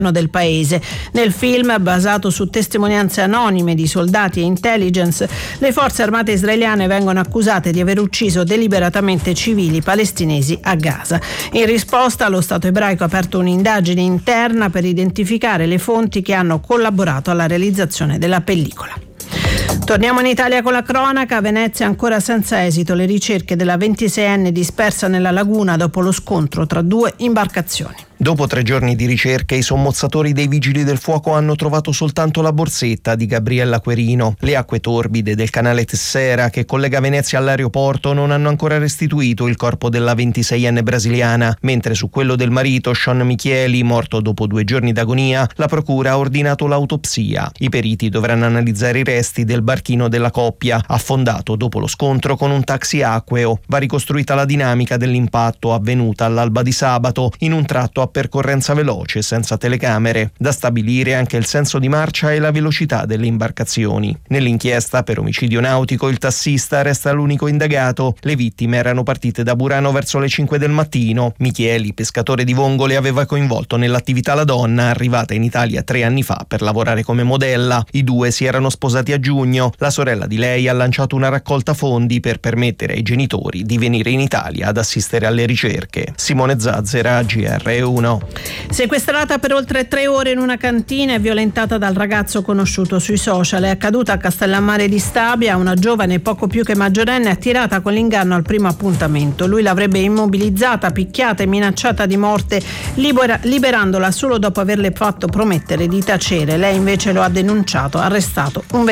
del paese. Nel film, basato su testimonianze anonime di soldati e intelligence, le forze armate israeliane vengono accusate di aver ucciso deliberatamente civili palestinesi a Gaza. In risposta, lo Stato ebraico ha aperto un'indagine interna per identificare le fonti che hanno collaborato alla realizzazione della pellicola. Torniamo in Italia con la cronaca. A Venezia ancora senza esito le ricerche della 26enne dispersa nella laguna dopo lo scontro tra due imbarcazioni. Dopo 3 giorni di ricerche, i sommozzatori dei Vigili del Fuoco hanno trovato soltanto la borsetta di Gabriella Querino. Le acque torbide del canale Tessera, che collega Venezia all'aeroporto, non hanno ancora restituito il corpo della 26enne brasiliana, mentre su quello del marito, Sean Michieli, morto dopo 2 giorni d'agonia, la procura ha ordinato l'autopsia. I periti dovranno analizzare i resti del barchino della coppia, affondato dopo lo scontro con un taxi acqueo. Va ricostruita la dinamica dell'impatto avvenuta all'alba di sabato, in un tratto a percorrenza veloce senza telecamere. Da stabilire anche il senso di marcia e la velocità delle imbarcazioni. Nell'inchiesta per omicidio nautico il tassista resta l'unico indagato. Le vittime erano partite da Burano verso le 5 del mattino. Michieli, pescatore di vongole, aveva coinvolto nell'attività la donna, arrivata in Italia 3 anni fa per lavorare come modella. I due si erano sposati a giugno. La sorella di lei ha lanciato una raccolta fondi per permettere ai genitori di venire in Italia ad assistere alle ricerche. Simone Zazzera, GR1. Sequestrata per oltre 3 ore in una cantina e violentata dal ragazzo conosciuto sui social. È accaduta a Castellammare di Stabia. Una giovane poco più che maggiorenne attirata con l'inganno al primo appuntamento. Lui l'avrebbe immobilizzata, picchiata e minacciata di morte, liberandola solo dopo averle fatto promettere di tacere. Lei invece lo ha denunciato, arrestato un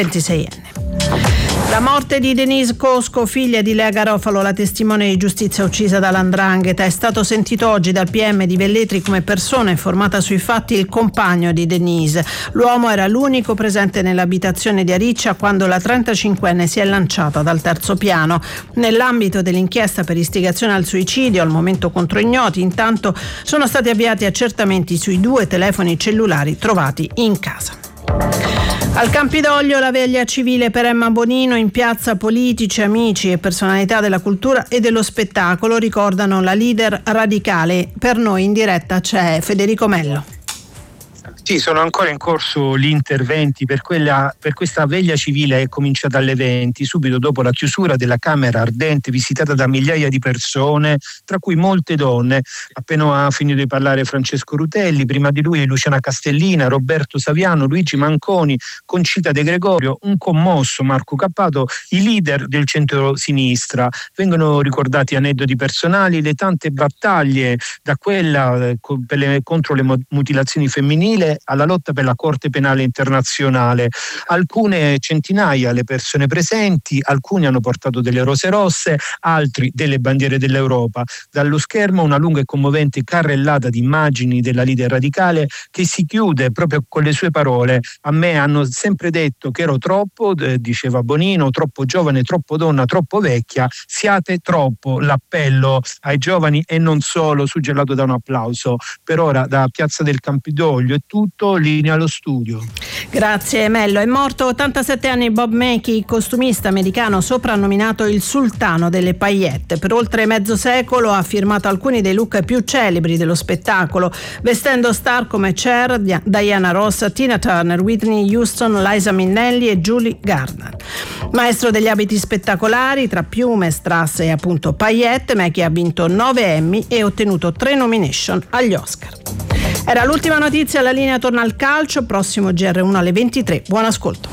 26enne. La morte di Denise Cosco, figlia di Lea Garofalo, la testimone di giustizia uccisa dall''ndrangheta, è stato sentito oggi dal PM di Velletri come persona informata sui fatti il compagno di Denise. L'uomo era l'unico presente nell'abitazione di Ariccia quando la 35enne si è lanciata dal terzo piano. Nell'ambito dell'inchiesta per istigazione al suicidio, al momento contro ignoti, intanto sono stati avviati accertamenti sui 2 telefoni cellulari trovati in casa. Al Campidoglio la veglia civile per Emma Bonino. In piazza politici, amici e personalità della cultura e dello spettacolo ricordano la leader radicale. Per noi in diretta c'è Federico Mello. Sì, sono ancora in corso gli interventi per questa veglia civile è cominciata alle 20, subito dopo la chiusura della Camera Ardente visitata da migliaia di persone, tra cui molte donne. Appena ha finito di parlare Francesco Rutelli, prima di lui Luciana Castellina, Roberto Saviano, Luigi Manconi, Concita De Gregorio, un commosso Marco Cappato, i leader del centro-sinistra. Vengono ricordati aneddoti personali, le tante battaglie, da quella contro le mutilazioni femminili alla lotta per la Corte Penale Internazionale. Alcune centinaia le persone presenti, alcuni hanno portato delle rose rosse, altri delle bandiere dell'Europa. Dallo schermo una lunga e commovente carrellata di immagini della leader radicale che si chiude proprio con le sue parole: a me hanno sempre detto che ero troppo, diceva Bonino, troppo giovane, troppo donna, troppo vecchia, siate troppo. L'appello ai giovani e non solo, suggellato da un applauso. Per ora da Piazza del Campidoglio è tutto, linea allo studio. Grazie Mello. È morto 87 anni Bob Mackie, costumista americano soprannominato il sultano delle paillette. Per oltre mezzo secolo ha firmato alcuni dei look più celebri dello spettacolo, vestendo star come Cher, Diana Ross, Tina Turner, Whitney Houston, Liza Minnelli e Julie Garner. Maestro degli abiti spettacolari, tra piume, strass e appunto paillette, Mackie ha vinto 9 Emmy e ottenuto 3 nomination agli Oscar. Era l'ultima notizia, la linea torna al calcio, prossimo GR1 alle 23. Buon ascolto.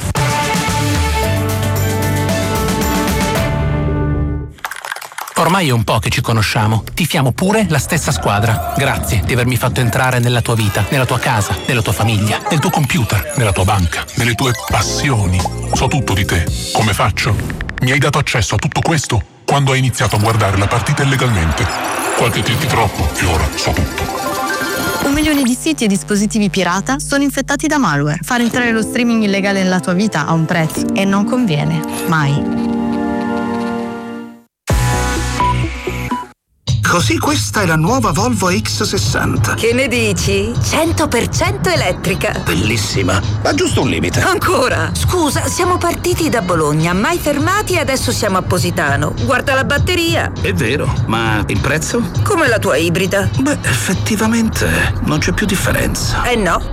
Ormai è un po' che ci conosciamo. Tifiamo pure la stessa squadra. Grazie di avermi fatto entrare nella tua vita, nella tua casa, nella tua famiglia, nel tuo computer, nella tua banca, nelle tue passioni. So tutto di te. Come faccio? Mi hai dato accesso a tutto questo quando hai iniziato a guardare la partita illegalmente. Qualche click troppo e ora so tutto. 1 milione di siti e dispositivi pirata sono infettati da malware. Far entrare lo streaming illegale nella tua vita ha un prezzo e non conviene, mai. Così questa è la nuova Volvo X60. Che ne dici? 100% elettrica. Bellissima, ma giusto un limite. Ancora? Scusa, siamo partiti da Bologna, mai fermati e adesso siamo a Positano. Guarda la batteria. È vero, ma il prezzo? Come la tua ibrida. Beh, effettivamente non c'è più differenza. No,